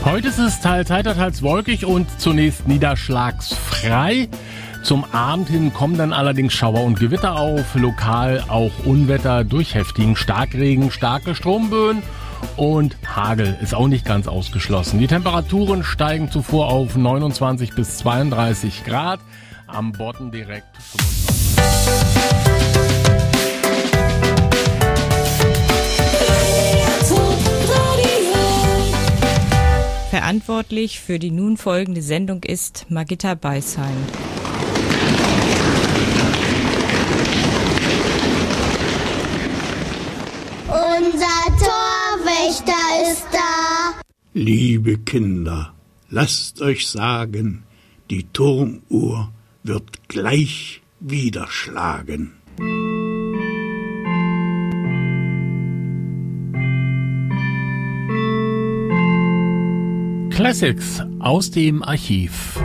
Heute ist es teils heiter, teils wolkig und zunächst niederschlagsfrei. Zum Abend hin kommen dann allerdings Schauer und Gewitter auf, lokal auch Unwetter durch heftigen Starkregen, starke Stromböen und Hagel ist auch nicht ganz ausgeschlossen. Die Temperaturen steigen zuvor auf 29 bis 32 Grad, am Bodden direkt 25. Verantwortlich für die nun folgende Sendung ist Margitta Beisheim. Unser Torwächter ist da. Liebe Kinder, lasst euch sagen, die Turmuhr wird gleich wieder schlagen. Classics aus dem Archiv.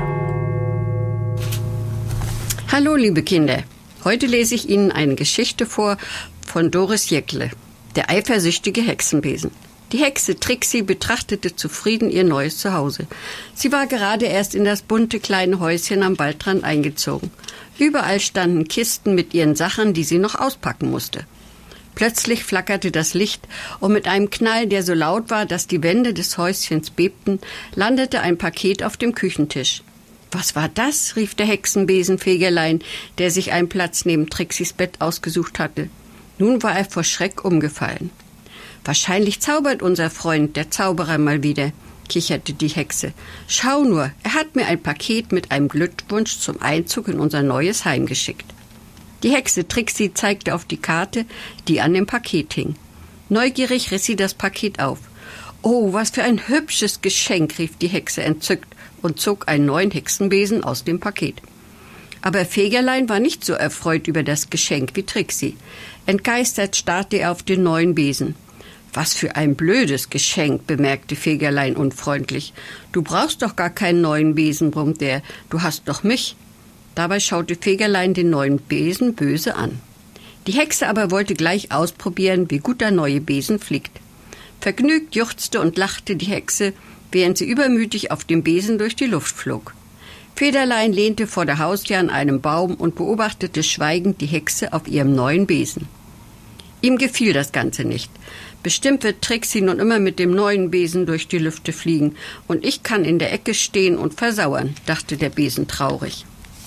Hallo liebe Kinder, heute lese ich Ihnen eine Geschichte vor von Doris Jäckle, der eifersüchtige Hexenbesen. Die Hexe Trixie betrachtete zufrieden ihr neues Zuhause. Sie war gerade erst in das bunte kleine Häuschen am Waldrand eingezogen. Überall standen Kisten mit ihren Sachen, die sie noch auspacken musste. Plötzlich flackerte das Licht und mit einem Knall, der so laut war, dass die Wände des Häuschens bebten, landete ein Paket auf dem Küchentisch. »Was war das?« rief der Hexenbesen Fegerlein, der sich einen Platz neben Trixies Bett ausgesucht hatte. Nun war er vor Schreck umgefallen. »Wahrscheinlich zaubert unser Freund, der Zauberer, mal wieder«, kicherte die Hexe. »Schau nur, er hat mir ein Paket mit einem Glückwunsch zum Einzug in unser neues Heim geschickt.« Die Hexe Trixie zeigte auf die Karte, die an dem Paket hing. Neugierig riss sie das Paket auf. »Oh, was für ein hübsches Geschenk«, rief die Hexe entzückt und zog einen neuen Hexenbesen aus dem Paket. Aber Fegerlein war nicht so erfreut über das Geschenk wie Trixie. Entgeistert starrte er auf den neuen Besen. »Was für ein blödes Geschenk«, bemerkte Fegerlein unfreundlich. »Du brauchst doch gar keinen neuen Besen«, brummte er. »Du hast doch mich.« Dabei schaute Fegerlein den neuen Besen böse an. Die Hexe aber wollte gleich ausprobieren, wie gut der neue Besen fliegt. Vergnügt juchzte und lachte die Hexe, während sie übermütig auf dem Besen durch die Luft flog. Federlein lehnte vor der Haustür an einem Baum und beobachtete schweigend die Hexe auf ihrem neuen Besen. Ihm gefiel das Ganze nicht. Bestimmt wird Trixie nun immer mit dem neuen Besen durch die Lüfte fliegen und ich kann in der Ecke stehen und versauern, dachte der Besen traurig.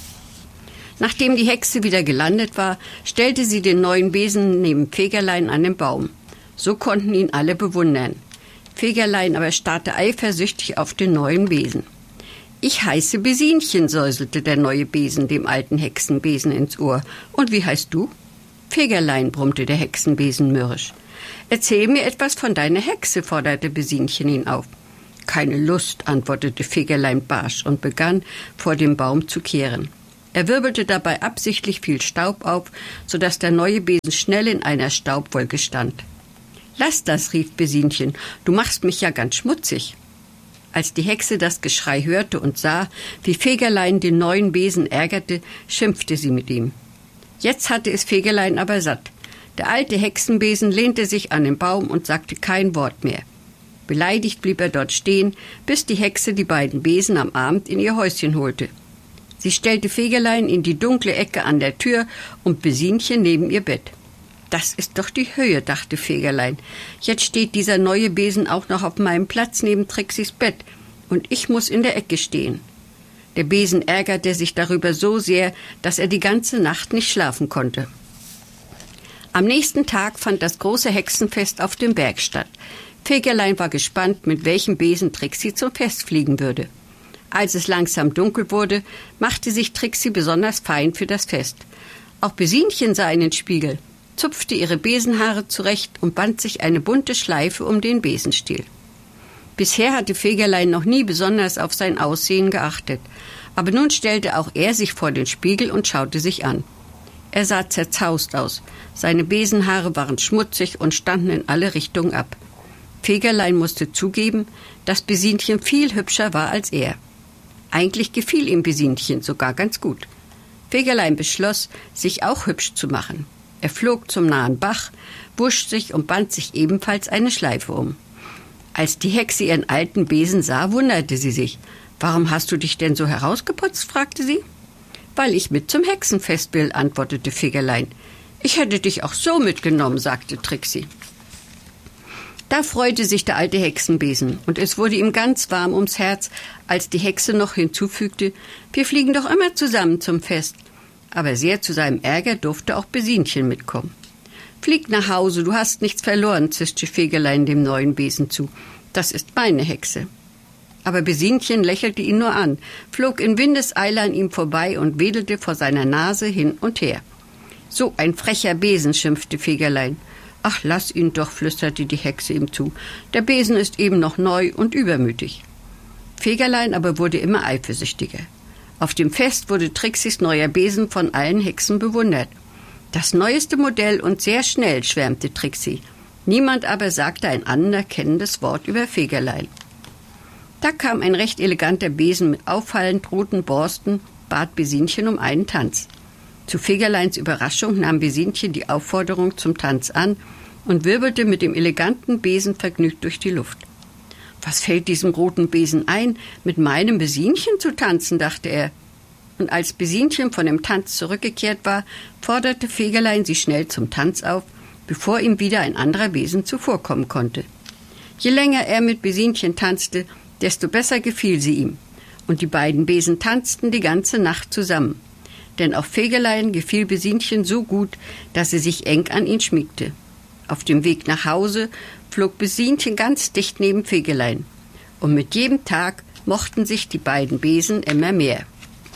Nachdem die Hexe wieder gelandet war, stellte sie den neuen Besen neben Fegerlein an den Baum. So konnten ihn alle bewundern. Fegerlein aber starrte eifersüchtig auf den neuen Besen. »Ich heiße Besinchen«, säuselte der neue Besen dem alten Hexenbesen ins Ohr. »Und wie heißt du?« »Fegerlein«, brummte der Hexenbesen mürrisch. »Erzähl mir etwas von deiner Hexe«, forderte Besinchen ihn auf. »Keine Lust«, antwortete Fegerlein barsch und begann, vor dem Baum zu kehren. Er wirbelte dabei absichtlich viel Staub auf, sodass der neue Besen schnell in einer Staubwolke stand. »Lass das«, rief Besinchen, »du machst mich ja ganz schmutzig.« Als die Hexe das Geschrei hörte und sah, wie Fegerlein den neuen Besen ärgerte, schimpfte sie mit ihm. Jetzt hatte es Fegerlein aber satt. Der alte Hexenbesen lehnte sich an den Baum und sagte kein Wort mehr. Beleidigt blieb er dort stehen, bis die Hexe die beiden Besen am Abend in ihr Häuschen holte. Sie stellte Fegerlein in die dunkle Ecke an der Tür und Besinchen neben ihr Bett. »Das ist doch die Höhe«, dachte Fegerlein. »Jetzt steht dieser neue Besen auch noch auf meinem Platz neben Trixis Bett und ich muss in der Ecke stehen.« Der Besen ärgerte sich darüber so sehr, dass er die ganze Nacht nicht schlafen konnte. Am nächsten Tag fand das große Hexenfest auf dem Berg statt. Fegerlein war gespannt, mit welchem Besen Trixie zum Fest fliegen würde. Als es langsam dunkel wurde, machte sich Trixie besonders fein für das Fest. Auch Besinchen sah in den Spiegel, zupfte ihre Besenhaare zurecht und band sich eine bunte Schleife um den Besenstiel. Bisher hatte Fegerlein noch nie besonders auf sein Aussehen geachtet, aber nun stellte auch er sich vor den Spiegel und schaute sich an. Er sah zerzaust aus, seine Besenhaare waren schmutzig und standen in alle Richtungen ab. Fegerlein musste zugeben, dass Besinchen viel hübscher war als er. Eigentlich gefiel ihm Besinchen sogar ganz gut. Fegerlein beschloss, sich auch hübsch zu machen. Er flog zum nahen Bach, wusch sich und band sich ebenfalls eine Schleife um. Als die Hexe ihren alten Besen sah, wunderte sie sich. »Warum hast du dich denn so herausgeputzt?« fragte sie. »Weil ich mit zum Hexenfest will«, antwortete Fegelein. »Ich hätte dich auch so mitgenommen«, sagte Trixi. Da freute sich der alte Hexenbesen, und es wurde ihm ganz warm ums Herz, als die Hexe noch hinzufügte, »Wir fliegen doch immer zusammen zum Fest.« Aber sehr zu seinem Ärger durfte auch Besinchen mitkommen. »Flieg nach Hause, du hast nichts verloren«, zischte Fegelein dem neuen Besen zu. »Das ist meine Hexe.« Aber Besinchen lächelte ihn nur an, flog in Windeseile an ihm vorbei und wedelte vor seiner Nase hin und her. »So ein frecher Besen«, schimpfte Fegelein. »Ach, lass ihn doch«, flüsterte die Hexe ihm zu. »Der Besen ist eben noch neu und übermütig.« Fegelein aber wurde immer eifersüchtiger. Auf dem Fest wurde Trixis neuer Besen von allen Hexen bewundert. »Das neueste Modell und sehr schnell«, schwärmte Trixi. Niemand aber sagte ein anerkennendes Wort über Fegelein. Da kam ein recht eleganter Besen mit auffallend roten Borsten, bat Besinchen um einen Tanz. Zu Fegeleins Überraschung nahm Besinchen die Aufforderung zum Tanz an und wirbelte mit dem eleganten Besen vergnügt durch die Luft. »Was fällt diesem roten Besen ein, mit meinem Besinchen zu tanzen?«, dachte er. Und als Besinchen von dem Tanz zurückgekehrt war, forderte Fegelein sie schnell zum Tanz auf, bevor ihm wieder ein anderer Besen zuvorkommen konnte. Je länger er mit Besinchen tanzte, desto besser gefiel sie ihm. Und die beiden Besen tanzten die ganze Nacht zusammen. Denn auch Fegelein gefiel Besinchen so gut, dass sie sich eng an ihn schmiegte. Auf dem Weg nach Hause flog Besinchen ganz dicht neben Fegelein. Und mit jedem Tag mochten sich die beiden Besen immer mehr.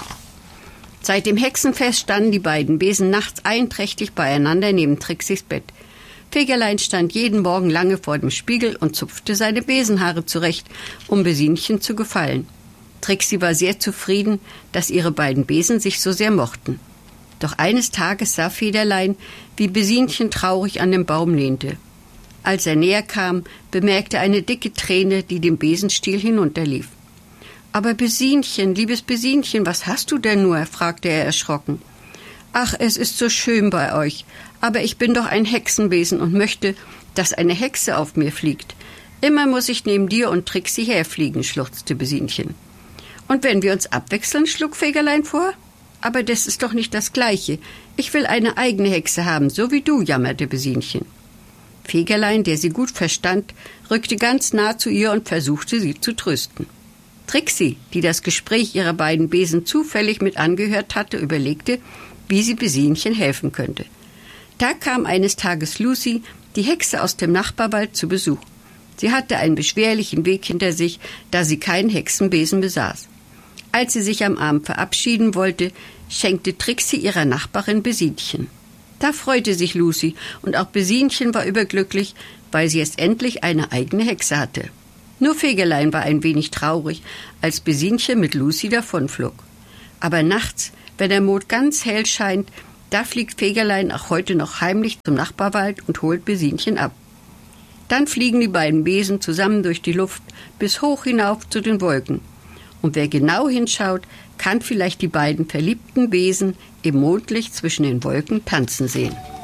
Seit dem Hexenfest standen die beiden Besen nachts einträchtig beieinander neben Trixis Bett. Fegelein stand jeden Morgen lange vor dem Spiegel und zupfte seine Besenhaare zurecht, um Besinchen zu gefallen. Trixi war sehr zufrieden, dass ihre beiden Besen sich so sehr mochten. Doch eines Tages sah Federlein, wie Besinchen traurig an dem Baum lehnte. Als er näher kam, bemerkte er eine dicke Träne, die dem Besenstiel hinunterlief. »Aber Besinchen, liebes Besinchen, was hast du denn nur?«, fragte er erschrocken. »Ach, es ist so schön bei euch, aber ich bin doch ein Hexenbesen und möchte, dass eine Hexe auf mir fliegt. Immer muss ich neben dir und Trixi herfliegen«, schluchzte Besinchen. »Und wenn wir uns abwechseln«, schlug Fegelein vor. »Aber das ist doch nicht das Gleiche. Ich will eine eigene Hexe haben, so wie du«, jammerte Besinchen. Fegelein, der sie gut verstand, rückte ganz nah zu ihr und versuchte, sie zu trösten. Trixi, die das Gespräch ihrer beiden Besen zufällig mit angehört hatte, überlegte, wie sie Besinchen helfen könnte. Da kam eines Tages Lucy, die Hexe aus dem Nachbarwald, zu Besuch. Sie hatte einen beschwerlichen Weg hinter sich, da sie keinen Hexenbesen besaß. Als sie sich am Abend verabschieden wollte, schenkte Trixi ihrer Nachbarin Besinchen. Da freute sich Lucy, und auch Besinchen war überglücklich, weil sie jetzt endlich eine eigene Hexe hatte. Nur Fegelein war ein wenig traurig, als Besinchen mit Lucy davonflog. Aber nachts, wenn der Mond ganz hell scheint, da fliegt Fegelein auch heute noch heimlich zum Nachbarwald und holt Besinchen ab. Dann fliegen die beiden Besen zusammen durch die Luft bis hoch hinauf zu den Wolken. Und wer genau hinschaut, kann vielleicht die beiden verliebten Besen im Mondlicht zwischen den Wolken tanzen sehen.